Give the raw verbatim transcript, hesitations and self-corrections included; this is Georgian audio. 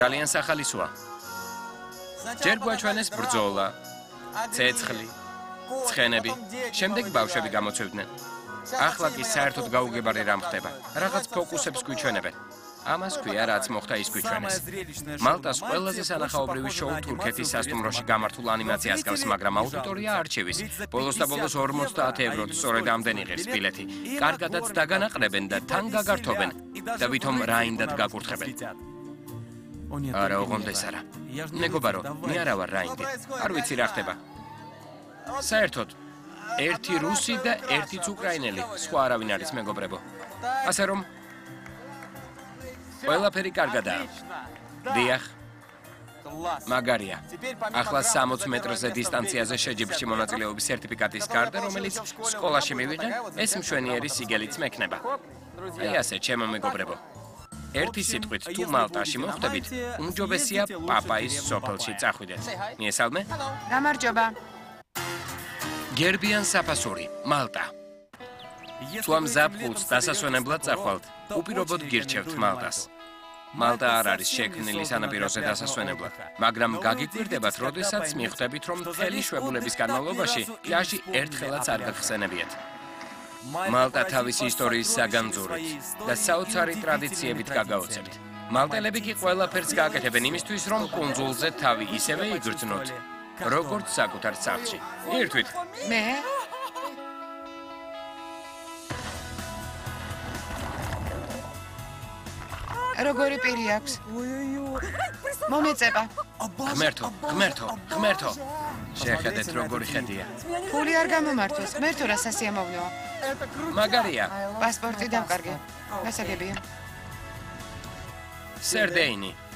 ძალიან სახალისოა. ჯერ გვაჩვენეს ბრძოლა, ცეცხლი, ცხენები, შემდეგ ბავშვები გამოცევდნენ. ახლა კი საერთოდ გაუგებარი რამ ხდება. რაღაც ფოკუსებს გვიჩვენებენ. ამას ქვია, რაც მოხდა ის გვიჩვენეს. მალტას ყველაზე სანახაობრივი შოუ თურქეთის სასტუმროში გამართულ ანიმაციას გავს, მაგრამ აუდიტორია არჩევის. ბოლოს და ბოლოს ორმოცდაათი ევროთ სწორედ ამდენი ღირს ბილეთი. კარგადაც დაგანაყრებენ და თან გაგართობენ და ვითომ რაინდად გაკურთხებენ. არა, ოღონდეს არა. მეგობარო, მე არა ვარ რაინდი. არ ვიცი რა ხდება. საერთოდ ერთი რუსი და ერთიც უკრაინელი, სხვა არავინ არის მეგობრებო. ასე რომ ყველაფერი კარგადაა. დიახ. მაგარია. ახლა სამოცი მეტრზე დისტანციაზე შეჯიბრში მონაწილეობის სერტიფიკატის გარდა, რომელიც სკოლაში მივიღე, ეს მშვენიერი სიგელიც მექნება. აი ასე, ჩემო მეგობრებო. ერთი სიტყვით თუ მალტაში მოხვდებით, უმჯობესია პაპაის სოფელში წახვიდეთ. მიესალმე? გამარჯობა. გერბიან საფასური, მალტა. თუ ამ ზაფხულს დასასვენებლად წახვალთ, უპირობოდ გირჩევთ მალტას. მალტა არ არის შექმნილი სანაპიროზე დასასვენებლად, მაგრამ გაგიკვირდებათ, როდესაც მიხვდებით, რომ მთელი შვებულების განმავლობაში პლაჟი ერთხელაც არ გახსენებიათ. მალტა თავისი ისტორიის საგანძურით და საოცარი ტრადიციებით გაგაოცებთ. მალტელები კი ყველაფერს გააკეთებენ იმისთვის, რომ კუნძულზე თავი ისევე იგრძნოთ, როგორც საკუთარ სახლში. ირთვით. მე? როგორი პირი აქვს? მომეწება. ღმერთო, ღმერთო, ღმერთო. შეხედეთ როგორი ხედია. ფული არ გამომართოს, ღმერთო რა სასიამოვნოა. მაგარია. პასპორტი დავკარგე. გასაგებია. სერდეინი.